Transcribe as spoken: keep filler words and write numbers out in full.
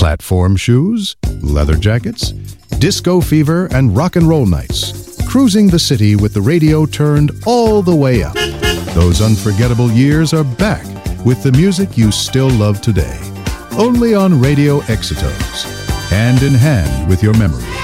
Platform shoes, leather jackets, disco fever, and rock and roll nights. Cruising the city with the radio turned all the way up. Those unforgettable years are back with the music you still love today. Only on Radio Exitones. Hand in hand with your memories.